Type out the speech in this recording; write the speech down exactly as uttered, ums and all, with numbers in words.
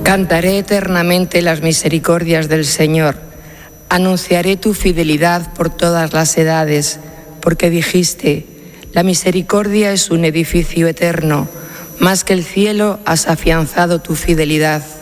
Cantaré eternamente las misericordias del Señor. Anunciaré tu fidelidad por todas las edades, porque dijiste, la misericordia es un edificio eterno, más que el cielo has afianzado tu fidelidad.